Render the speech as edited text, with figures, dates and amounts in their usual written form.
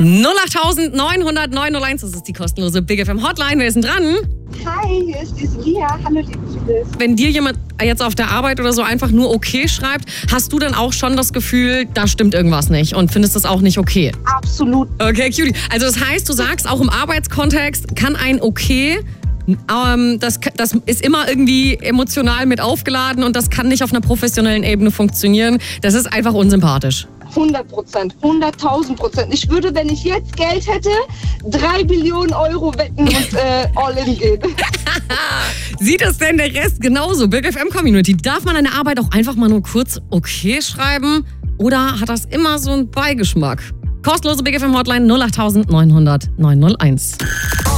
08900 901, das ist die kostenlose Big FM Hotline. Wer ist denn dran? Hi, hier ist die Lia. Hallo, liebe Phyllis. Wenn dir jemand jetzt auf der Arbeit oder so einfach nur okay schreibt, hast du dann auch schon das Gefühl, da stimmt irgendwas nicht und findest das auch nicht okay? Absolut. Okay, cutie. Also das heißt, du sagst, auch im Arbeitskontext kann ein okay, das ist immer irgendwie emotional mit aufgeladen und das kann nicht auf einer professionellen Ebene funktionieren. Das ist einfach unsympathisch. 100%, 100.000%. Ich würde, wenn ich jetzt Geld hätte, 3 Billionen Euro wetten und all in gehen. Sieht es denn der Rest genauso? Big FM Community, darf man eine Arbeit auch einfach mal nur kurz okay schreiben? Oder hat das immer so einen Beigeschmack? Kostenlose Big FM Hotline 08900 901.